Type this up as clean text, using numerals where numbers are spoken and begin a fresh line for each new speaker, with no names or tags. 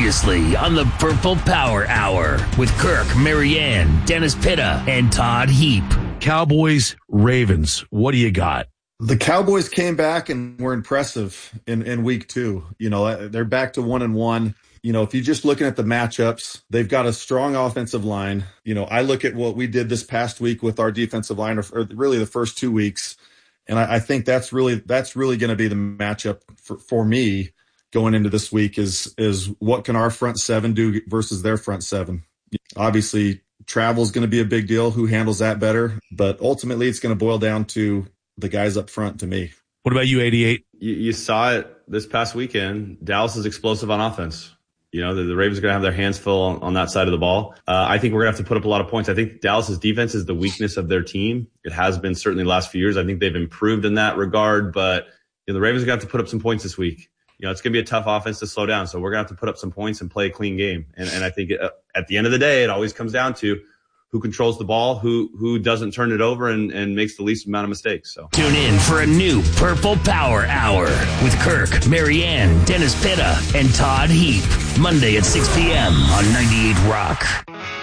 previously on the Purple Power Hour with Kirk, Marianne, Dennis Pitta, and Todd Heap.
Cowboys, Ravens. What do you got?
The Cowboys came back and were impressive in week 2. You know, they're back to 1-1. You know, if you're just looking at the matchups, they've got a strong offensive line. You know, I look at what we did this past week with our defensive line, or really the first 2 weeks, and I think that's really going to be the matchup for me going into this week is what can our front seven do versus their front seven. Obviously, travel is going to be a big deal. Who handles that better? But ultimately, it's going to boil down to the guys up front to me.
What about you, 88?
You saw it this past weekend. Dallas is explosive on offense. You know, the Ravens are going to have their hands full on that side of the ball. I think we're going to have to put up a lot of points. I think Dallas's defense is the weakness of their team. It has been certainly the last few years. I think they've improved in that regard, but you know, the Ravens are going to have to put up some points this week. You know, it's going to be a tough offense to slow down. So we're going to have to put up some points and play a clean game. And I think at the end of the day, it always comes down to who controls the ball, who doesn't turn it over and makes the least amount of mistakes. So
tune in for a new Purple Power Hour with Kirk, Marianne, Dennis Pitta, and Todd Heap. Monday at 6 p.m. on 98 Rock.